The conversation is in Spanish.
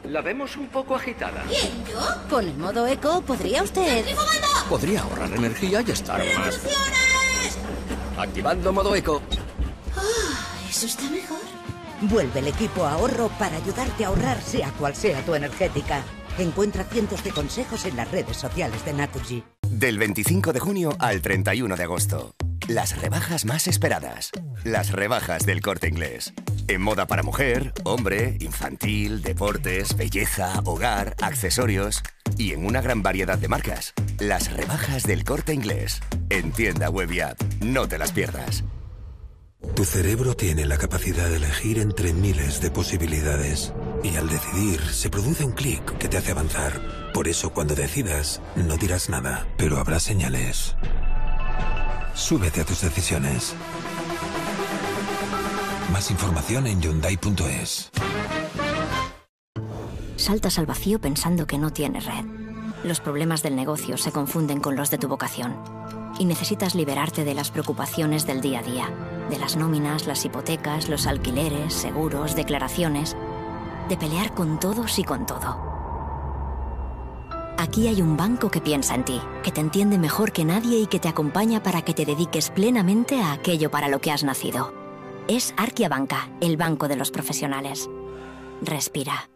La vemos un poco agitada. ¿Quién, yo? Con el modo eco podría usted... ¡Estoy fumando! Podría ahorrar energía y estar más... ¡Revoluciones! Activando modo eco. Eso está mejor. Vuelve el equipo ahorro para ayudarte a ahorrar sea cual sea tu energética. Encuentra cientos de consejos en las redes sociales de Naturgy. Del 25 de junio al 31 de agosto. Las rebajas más esperadas. Las rebajas del Corte Inglés. En moda para mujer, hombre, infantil, deportes, belleza, hogar, accesorios y en una gran variedad de marcas. Las rebajas del Corte Inglés. En tienda web y app. No te las pierdas. Tu cerebro tiene la capacidad de elegir entre miles de posibilidades. Y al decidir, se produce un clic que te hace avanzar. Por eso, cuando decidas, no dirás nada, pero habrá señales. Súbete a tus decisiones. Más información en Hyundai.es. Saltas al vacío pensando que no tienes red. Los problemas del negocio se confunden con los de tu vocación. Y necesitas liberarte de las preocupaciones del día a día. De las nóminas, las hipotecas, los alquileres, seguros, declaraciones. De pelear con todos y con todo. Aquí hay un banco que piensa en ti, que te entiende mejor que nadie y que te acompaña para que te dediques plenamente a aquello para lo que has nacido. Es Arkia Banca, el banco de los profesionales. Respira.